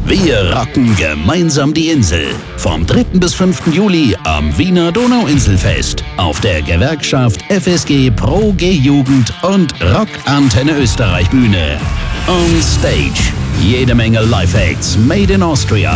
Wir rocken gemeinsam die Insel. Vom 3. bis 5. Juli am Wiener Donauinselfest auf der Gewerkschaft FSG Pro G-Jugend und Rock Antenne Österreich Bühne. On Stage jede Menge Live-Acts made in Austria.